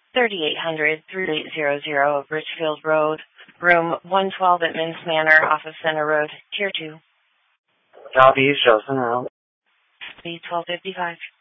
3800 3800 Richfield Road, room 112 at Mins Manor, off of Center Road, Tier 2. Southeast Joseph House. B 1255.